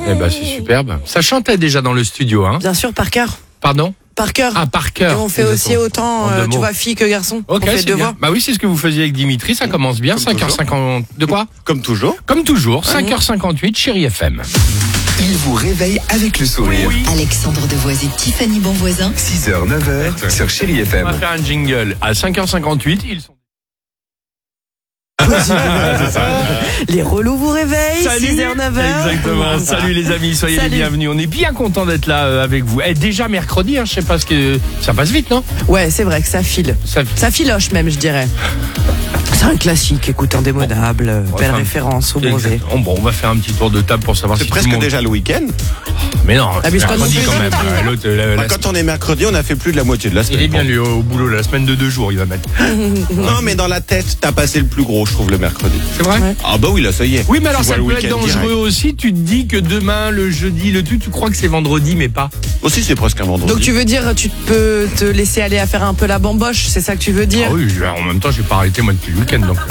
Eh ben, c'est superbe. Ça chantait déjà dans le studio, hein. Bien sûr, par cœur. Pardon? Par cœur. Ah, par cœur. Et on fait aussi autant, tu vois, fille que garçon. Ok, on fait c'est deux bien. voix. Bah oui, c'est ce que vous faisiez avec Dimitri, ça commence bien. Comme 5h50. De quoi? Comme toujours. Comme toujours, 5h58, Chérie FM. Il vous réveille avec le sourire. Alexandre Devoise et Tiffany Bonvoisin. 6h, 9h sur Chérie On FM. va faire un jingle. À 5h58, ils sont... Les relous vous réveillent, 6h, 9h. Exactement. Salut les amis, soyez les Salut. bienvenus. On est bien content d'être là avec vous. Déjà mercredi, hein, je sais pas ce que... Ça passe vite, non? Ouais, c'est vrai que ça file. Ça filoche même, je dirais. C'est un classique, écoute, indémodable, belle référence au bronzé. Exactement. Bon, on va faire un petit tour de table pour savoir C'est si presque tout le monde... déjà le week-end. Mais non, Abuse pas non mercredi plus. quand même. L'autre, Quand on est mercredi, on a fait plus de la moitié de la il semaine. est bien lui au boulot, la semaine de 2 jours, il va mettre. Non, mais dans la tête, t'as passé le plus gros, je trouve, le mercredi. C'est vrai? Ouais. Ah bah oui, là, ça y est. Oui, mais alors Tu ça vois le peut être week-end dangereux direct. aussi. Tu te dis que demain, le jeudi, tu crois que c'est vendredi, mais pas. Aussi, c'est presque un vendredi. Donc tu veux dire, tu peux te laisser aller à faire un peu la bamboche, c'est ça que tu veux dire? Ah oui, en même temps, j'ai pas arrêté moi depuis le week-end, donc.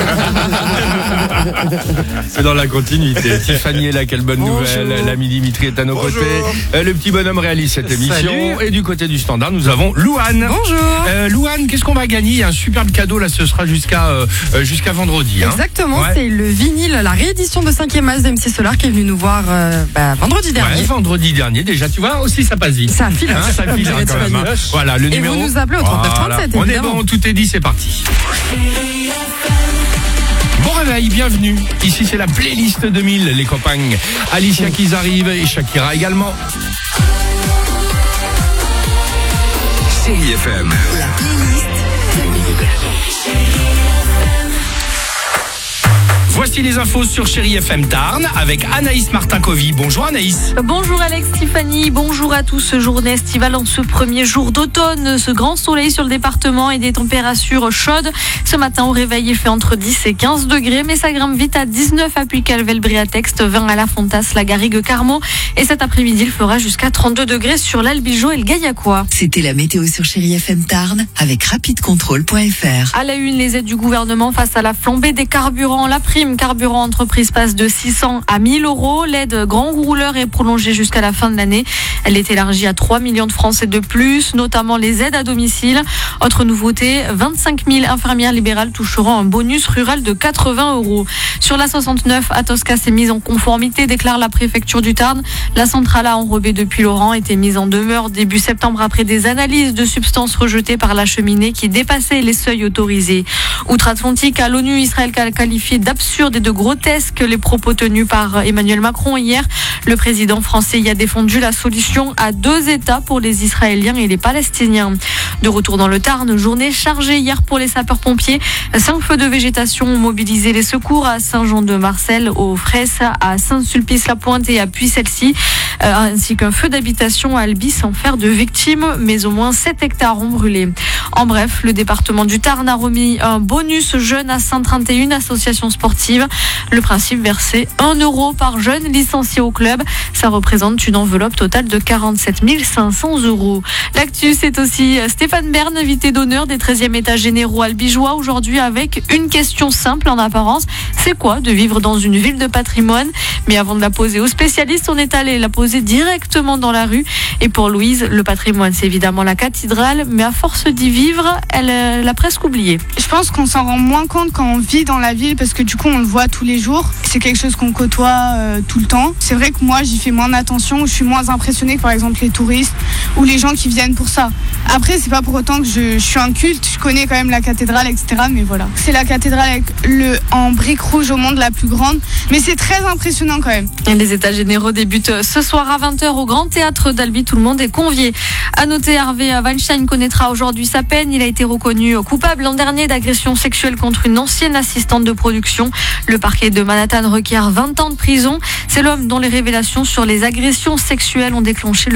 C'est dans la continuité. Tiffany est là, quelle bonne nouvelle. L'ami Dimitri est à nos côtés. Le petit bonhomme réalise cette émission. Salut. Et du côté du standard, nous avons Louane. Bonjour. Louane, qu'est-ce qu'on va gagner? Il y a un superbe cadeau, là, ce sera jusqu'à vendredi. Hein. Exactement, Ouais. c'est le vinyle, la réédition de 5e As d'MC Solar qui est venu nous voir vendredi dernier. Ouais, vendredi dernier, déjà, tu vois, aussi ça passe vite. Ça file, Hein, ça file hein, quand même. Hein. Voilà, le Et numéro. vous nous appelez au 3937, On est évidemment. bon, tout est dit, c'est parti. Bon réveil, bienvenue. Ici, c'est la playlist 2000, les copains. Alicia qui arrive et Shakira également. Chérie FM. La playlist. Voici les infos sur Chérie FM Tarn avec Anaïs Martin-Covy. Bonjour Anaïs. Bonjour Alex, Tiffany, bonjour à tous. Journée estivale en ce premier jour d'automne. Ce grand soleil sur le département et des températures chaudes. Ce matin au réveil, il fait entre 10 et 15 degrés, mais ça grimpe vite à 19 à Puy-Calvel, Briatext, 20 à La Fontasse, la Garrigue, Carmaux. Et cet après-midi, il fera jusqu'à 32 degrés sur l'Albigeois et le Gaillacois. C'était la météo sur Chérie FM Tarn avec rapidecontrôle.fr. À la une, les aides du gouvernement face à la flambée des carburants. La prime carburant entreprise passe de 600 à 1000 euros. L'aide grand rouleur est prolongée jusqu'à la fin de l'année. Elle est élargie à 3 millions de Français de plus, notamment les aides à domicile. Autre nouveauté, 25 000 infirmières libérales toucheront un bonus rural de 80 euros. Sur la 69, Atosca s'est mise en conformité, déclare la préfecture du Tarn. La centrale à enrobé depuis Laurent était mise en demeure début septembre après des analyses de substances rejetées par la cheminée qui dépassaient les seuils autorisés. Outre-Atlantique, à l'ONU, Israël a qualifié d'absurde et de grotesque les propos tenus par Emmanuel Macron hier. Le président français y a défendu la solution à 2 États pour les Israéliens et les Palestiniens. De retour dans le Tarn, journée chargée hier pour les sapeurs-pompiers. 5 feux de végétation ont mobilisé les secours à Saint-Jean-de-Marcel, aux Fresses, à Saint-Sulpice-la-Pointe et à Puy-Celle-ci, ainsi qu'un feu d'habitation à Albi sans faire de victimes, mais au moins 7 hectares ont brûlé. En bref, le département du Tarn a remis un bonus jeune à 131 associations sportives. Le principe, verser 1 euro par jeune licencié au club. Ça représente une enveloppe totale de 47 500 euros. L'actu, c'est aussi Stéphane Bern, invité d'honneur des 13e états généraux albigeois aujourd'hui avec une question simple en apparence. C'est quoi de vivre dans une ville de patrimoine? Mais avant de la poser aux spécialistes, on est allé la poser directement dans la rue. Et pour Louise, le patrimoine, c'est évidemment la cathédrale, mais à force d'y vivre, elle l'a presque oublié. Je pense qu'on s'en rend moins compte quand on vit dans la ville parce que du coup on le voit tous les jours. C'est quelque chose qu'on côtoie tout le temps. C'est vrai que moi j'y fais moins attention, je suis moins impressionnée que par exemple les touristes ou les gens qui viennent pour ça. Après c'est pas pour autant que je suis un culte, je connais quand même la cathédrale etc. Mais voilà, c'est la cathédrale avec en briques rouges au monde la plus grande. Mais c'est très impressionnant quand même. Et les états généraux débutent ce soir à 20h au Grand Théâtre d'Albi. Tout le monde est convié. À noter, Harvey Weinstein connaîtra aujourd'hui sa peine. Il a été reconnu coupable l'an dernier d'agression sexuelle contre une ancienne assistante de production. Le parquet de Manhattan requiert 20 ans de prison. C'est l'homme dont les révélations sur les agressions sexuelles ont déclenché le